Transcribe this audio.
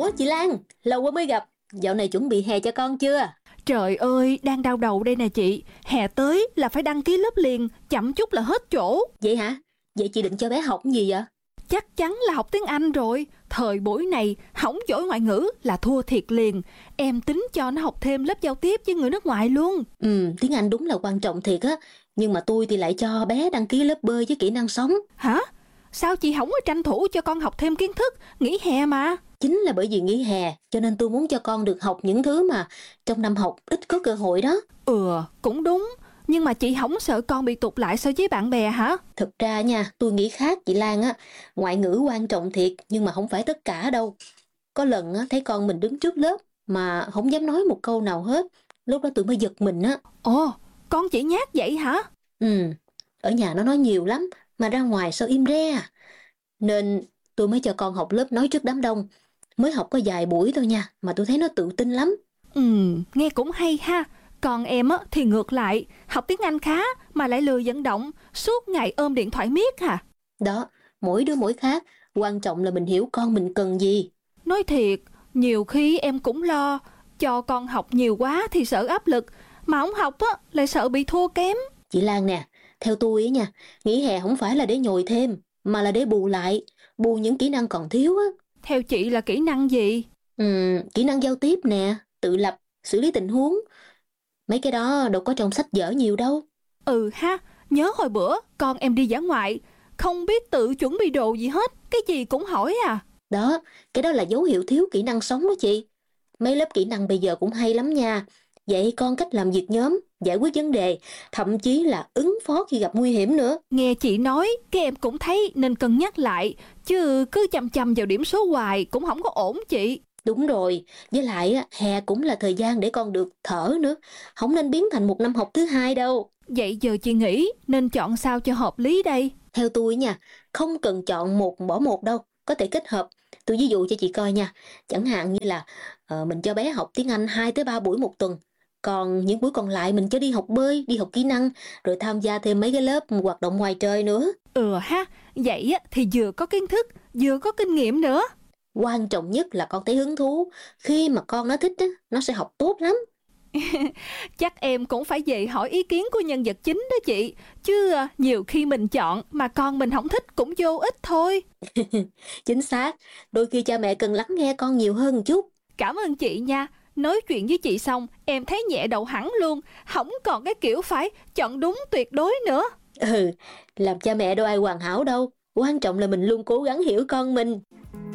Ủa chị Lan, lâu quá mới gặp. Dạo này chuẩn bị hè cho con chưa? Trời ơi, đang đau đầu đây nè chị. Hè tới là phải đăng ký lớp liền, chậm chút là hết chỗ. Vậy hả? Vậy chị định cho bé học cái gì vậy? Chắc chắn là học tiếng Anh rồi. Thời buổi này, hỏng giỏi ngoại ngữ là thua thiệt liền. Em tính cho nó học thêm lớp giao tiếp với người nước ngoài luôn. Tiếng Anh đúng là quan trọng thiệt á. Nhưng mà tôi thì lại cho bé đăng ký lớp bơi với kỹ năng sống. Hả? Sao chị không có tranh thủ cho con học thêm kiến thức, nghỉ hè mà? Chính là bởi vì nghỉ hè, cho nên tôi muốn cho con được học những thứ mà trong năm học ít có cơ hội đó. Cũng đúng. Nhưng mà chị không sợ con bị tụt lại so với bạn bè hả? Thực ra nha, tôi nghĩ khác chị Lan á. Ngoại ngữ quan trọng thiệt, nhưng mà không phải tất cả đâu. Có lần á, thấy con mình đứng trước lớp mà không dám nói một câu nào hết. Lúc đó tôi mới giật mình á. Ồ, con chị nhát vậy hả? Ở nhà nó nói nhiều lắm, mà ra ngoài sao im re à. Nên tôi mới cho con học lớp nói trước đám đông. Mới học có vài buổi thôi nha, mà tôi thấy nó tự tin lắm. Nghe cũng hay ha. Còn em á thì ngược lại, học tiếng Anh khá mà lại lười vận động, suốt ngày ôm điện thoại miết à. Đó, mỗi đứa mỗi khác, quan trọng là mình hiểu con mình cần gì. Nói thiệt, nhiều khi em cũng lo, cho con học nhiều quá thì sợ áp lực, mà không học á lại sợ bị thua kém. Chị Lan nè, theo tôi ấy nha, nghỉ hè không phải là để nhồi thêm, mà là để bù lại, bù những kỹ năng còn thiếu á. Theo chị là kỹ năng gì? Kỹ năng giao tiếp nè, tự lập, xử lý tình huống. Mấy cái đó đâu có trong sách vở nhiều đâu. Ừ ha, nhớ hồi bữa con em đi dã ngoại, không biết tự chuẩn bị đồ gì hết, cái gì cũng hỏi à. Đó, cái đó là dấu hiệu thiếu kỹ năng sống đó chị. Mấy lớp kỹ năng bây giờ cũng hay lắm nha. Dạy con cách làm việc nhóm, giải quyết vấn đề, thậm chí là ứng phó khi gặp nguy hiểm nữa. Nghe chị nói, cái em cũng thấy nên cân nhắc lại, chứ cứ chăm chăm vào điểm số hoài cũng không có ổn chị. Đúng rồi, với lại á, hè cũng là thời gian để con được thở nữa. Không nên biến thành một năm học thứ hai đâu. Vậy giờ chị nghĩ nên chọn sao cho hợp lý đây? Theo tôi nha, không cần chọn một bỏ một đâu, có thể kết hợp. Tôi ví dụ cho chị coi nha. Chẳng hạn như là mình cho bé học tiếng Anh 2 tới 3 buổi một tuần. Còn những buổi còn lại mình cho đi học bơi, đi học kỹ năng, rồi tham gia thêm mấy cái lớp hoạt động ngoài trời nữa. Ha, vậy á thì vừa có kiến thức, vừa có kinh nghiệm nữa. Quan trọng nhất là con thấy hứng thú. Khi mà con nó thích á, nó sẽ học tốt lắm. Chắc em cũng phải về hỏi ý kiến của nhân vật chính đó chị. Chứ nhiều khi mình chọn mà con mình không thích cũng vô ích thôi. Chính xác, đôi khi cha mẹ cần lắng nghe con nhiều hơn một chút. Cảm ơn chị nha. Nói chuyện với chị xong, em thấy nhẹ đầu hẳn luôn. Không còn cái kiểu phải chọn đúng tuyệt đối nữa. Làm cha mẹ đâu ai hoàn hảo đâu. Quan trọng là mình luôn cố gắng hiểu con mình.